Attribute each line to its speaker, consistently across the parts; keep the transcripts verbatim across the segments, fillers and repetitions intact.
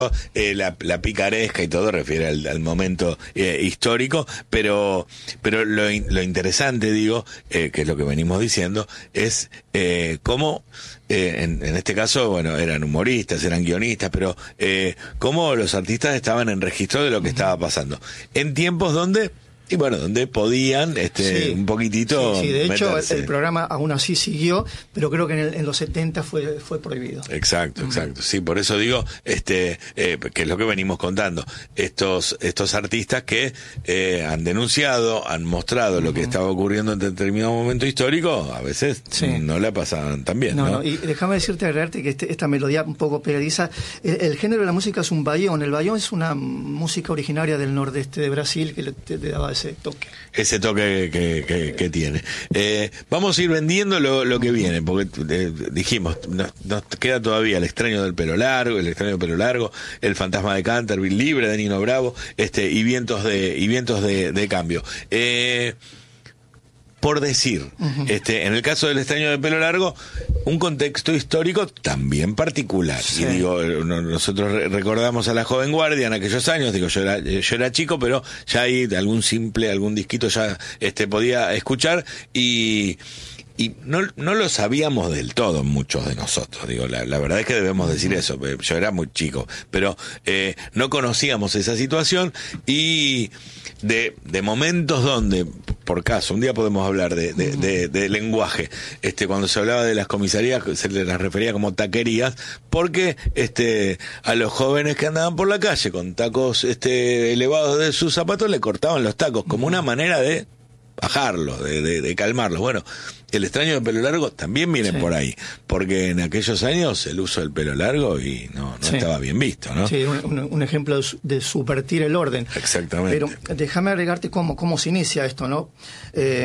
Speaker 1: Eh, la, la picaresca y todo refiere al, al momento eh, histórico, pero pero lo, in, lo interesante, digo, eh, que es lo que venimos diciendo, es eh, cómo, eh, en, en este caso, bueno, eran humoristas, eran guionistas, pero eh, cómo los artistas estaban en registro de lo que estaba pasando. En tiempos donde... Y bueno, donde podían este
Speaker 2: sí,
Speaker 1: un poquitito
Speaker 2: sí, sí, de hecho
Speaker 1: meterse.
Speaker 2: el programa aún así siguió, pero creo que en, el, en los setenta fue fue prohibido.
Speaker 1: Exacto, exacto. Sí, por eso digo, este, eh, que es lo que venimos contando. Estos estos artistas que eh, han denunciado, han mostrado uh-huh. lo que estaba ocurriendo en determinado momento histórico, a veces sí. no la pasaban tan bien, ¿no?
Speaker 2: No, no, y déjame decirte, agregarte que este, esta melodía un poco pegadiza, el, el género de la música es un bayón. El bayón es una música originaria del nordeste de Brasil que le, te, te daba ese toque.
Speaker 1: Ese toque que, que, que tiene. Eh, vamos a ir vendiendo lo, lo que viene, porque eh, dijimos, nos, nos queda todavía El extraño del pelo largo, El extraño del pelo largo, El fantasma de Canterville, Libre de Nino Bravo, este, y vientos de, y vientos de, de cambio. Eh, por decir, uh-huh. este, en el caso del extraño del pelo largo, un contexto histórico también particular. Sí. Y digo, nosotros recordamos a La joven guardia en aquellos años, digo, yo era, yo era chico, pero ya ahí algún simple, algún disquito ya este podía escuchar y y no, no lo sabíamos del todo muchos de nosotros, digo, la, la verdad es que debemos decir eso, yo era muy chico, pero eh, no conocíamos esa situación y de, de momentos donde, por caso, un día podemos hablar de, de, de, de lenguaje, este, cuando se hablaba de las comisarías se les refería como taquerías, porque este, a los jóvenes que andaban por la calle con tacos este, elevados de sus zapatos le cortaban los tacos como una manera de bajarlos, de, de, de calmarlos. Bueno, El extraño del pelo largo también viene sí. por ahí, porque en aquellos años el uso del pelo largo y no, no sí. estaba bien visto, ¿no?
Speaker 2: Sí, un, un ejemplo de, de subvertir el orden.
Speaker 1: Exactamente.
Speaker 2: Pero déjame agregarte cómo, cómo se inicia esto, ¿no? Eh,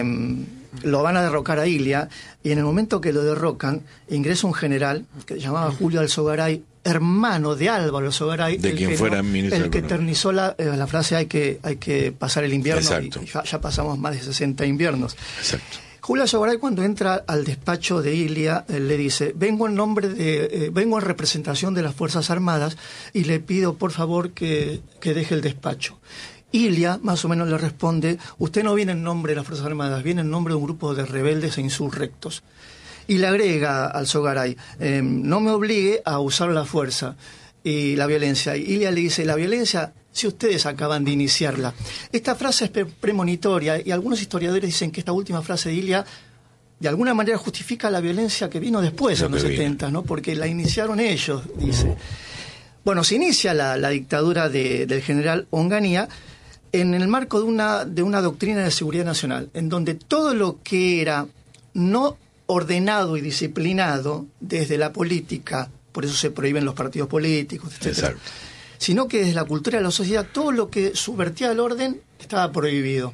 Speaker 2: lo van a derrocar a Ilia, y en el momento que lo derrocan, ingresa un general que se llamaba Julio Alzogaray, hermano de Álvaro Alzogaray,
Speaker 1: de
Speaker 2: el
Speaker 1: quien
Speaker 2: que,
Speaker 1: fuera
Speaker 2: no,
Speaker 1: ministro
Speaker 2: el que eternizó la, eh, la frase hay que hay que pasar el invierno.
Speaker 1: Exacto.
Speaker 2: Y, y ya, ya pasamos más de sesenta inviernos.
Speaker 1: Exacto.
Speaker 2: Julio Alzogaray, cuando entra al despacho de Ilia, eh, le dice: vengo en nombre de eh, vengo en representación de las Fuerzas Armadas y le pido por favor que, que deje el despacho. Ilia más o menos le responde: usted no viene en nombre de las Fuerzas Armadas, viene en nombre de un grupo de rebeldes e insurrectos. Y le agrega al Alzogaray: eh, no me obligue a usar la fuerza y la violencia. Y Ilia le dice: la violencia, si ustedes acaban de iniciarla. Esta frase es pre premonitoria, y algunos historiadores dicen que esta última frase de Ilia de alguna manera justifica la violencia que vino después, en los setenta, ¿no? Porque la iniciaron ellos, dice. Bueno, se inicia la, la dictadura de, del general Onganía en el marco de una, de una doctrina de seguridad nacional, en donde todo lo que era no ordenado y disciplinado desde la política, por eso se prohíben los partidos políticos, etcétera, Exacto. sino que desde la cultura de la sociedad, todo lo que subvertía el orden estaba prohibido.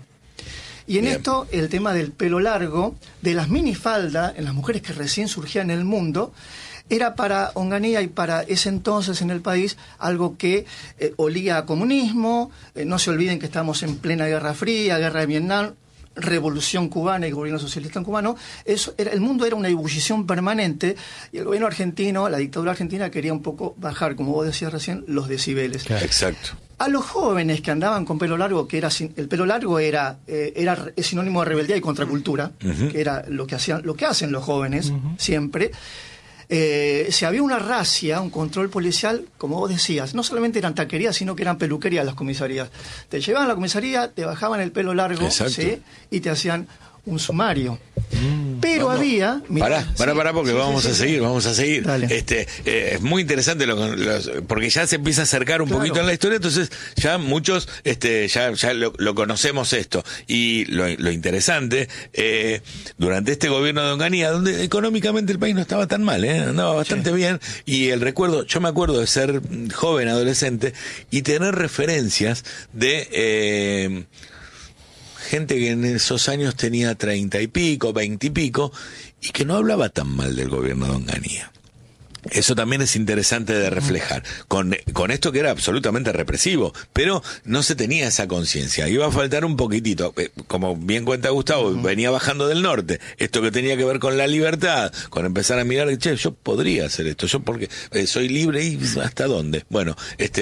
Speaker 2: Y en Bien. esto, el tema del pelo largo, de las minifaldas, en las mujeres que recién surgían en el mundo, era para Onganía y para ese entonces en el país algo que eh, olía a comunismo. Eh, no se olviden que estamos en plena Guerra Fría, Guerra de Vietnam, Revolución Cubana y gobierno socialista en cubano. Eso era, el mundo era una ebullición permanente, y el gobierno argentino, la dictadura argentina, quería un poco bajar, como vos decías recién, los decibeles.
Speaker 1: Claro. Exacto.
Speaker 2: A los jóvenes que andaban con pelo largo, que era el pelo largo era eh, era es sinónimo de rebeldía y contracultura, uh-huh. que era lo que hacían, lo que hacen los jóvenes uh-huh. siempre. Eh, si había una racia, un control policial, como vos decías, no solamente eran taquerías, sino que eran peluquerías las comisarías. Te llevaban a la comisaría, te bajaban el pelo largo, ¿sí? Y te hacían un sumario. Mm, Pero vamos. había... Mirá,
Speaker 1: pará, pará,
Speaker 2: sí,
Speaker 1: pará, porque
Speaker 2: sí,
Speaker 1: vamos
Speaker 2: sí,
Speaker 1: a
Speaker 2: sí.
Speaker 1: seguir, vamos a seguir.
Speaker 2: Dale.
Speaker 1: Este, eh, es muy interesante lo, lo, porque ya se empieza a acercar un claro. poquito en la historia, entonces ya muchos este, ya, ya lo, lo conocemos esto. Y lo, lo interesante, eh, durante este gobierno de Onganía, donde económicamente el país no estaba tan mal, ¿eh? andaba bastante sí. bien, y el recuerdo, yo me acuerdo de ser joven, adolescente, y tener referencias de... Eh, gente que en esos años tenía treinta y pico, veinte y pico, y que no hablaba tan mal del gobierno de Onganía. Eso también es interesante de reflejar, con, con esto que era absolutamente represivo, pero no se tenía esa conciencia, iba a faltar un poquitito, como bien cuenta Gustavo, uh-huh. venía bajando del norte, esto que tenía que ver con la libertad, con empezar a mirar, che, yo podría hacer esto, yo porque eh, soy libre y ¿hasta dónde? Bueno, este